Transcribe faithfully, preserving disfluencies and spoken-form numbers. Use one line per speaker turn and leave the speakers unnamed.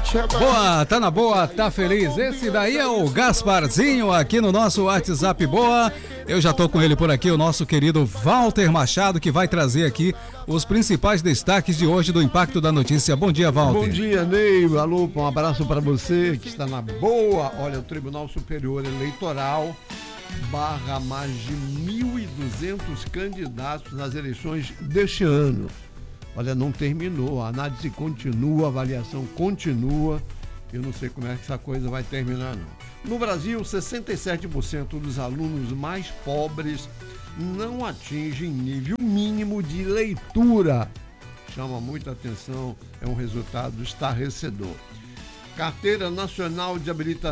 Boa, tá na boa, tá feliz. Esse daí é o Gasparzinho aqui no nosso WhatsApp Boa. Eu já tô com ele por aqui, o nosso querido Walter Machado, que vai trazer aqui os principais destaques de hoje do Impacto da Notícia. Bom dia, Walter.
Bom dia, Ney. Alô, um abraço para você que está na boa. Olha, o Tribunal Superior Eleitoral barra mais de mil e duzentos candidatos nas eleições deste ano. Olha, não terminou, a análise continua, a avaliação continua. Eu não sei como é que essa coisa vai terminar, não. No Brasil, sessenta e sete por cento dos alunos mais pobres não atingem nível mínimo de leitura. Chama muita atenção, é um resultado estarrecedor. Carteira Nacional de Habilitação